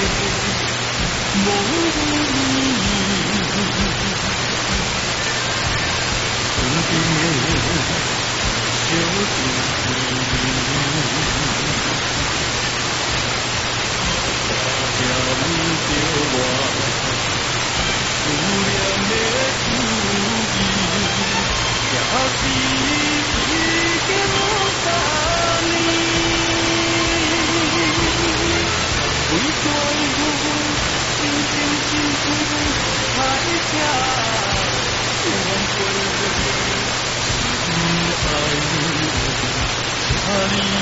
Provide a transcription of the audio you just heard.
无你，曾经的小甜甜。听不着我思念的滋味，也是已经3年。为怎阮真情真意爱这原本不爱你。